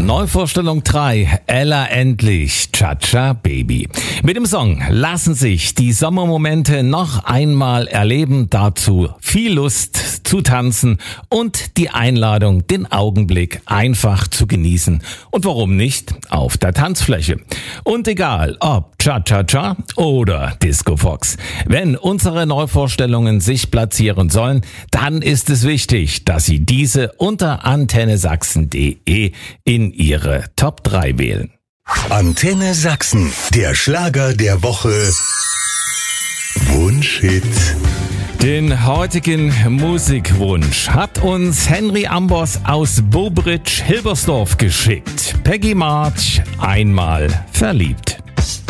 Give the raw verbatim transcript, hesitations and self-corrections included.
Neuvorstellung drei, Ella Endlich, Cha-Cha Baby. Mit dem Song lassen sich die Sommermomente noch einmal erleben, dazu viel Lust zu tanzen und die Einladung, den Augenblick einfach zu genießen. Und warum nicht auf der Tanzfläche? Und egal ob Cha-Cha-Cha oder Disco Fox. Wenn unsere Neuvorstellungen sich platzieren sollen, dann ist es wichtig, dass Sie diese unter antenne sachsen punkt de in Ihre Top drei wählen. Antenne Sachsen, der Schlager der Woche. Wunschhit. Den heutigen Musikwunsch hat uns Henry Ambos aus Bobridge-Hilbersdorf geschickt. Peggy March, einmal verliebt.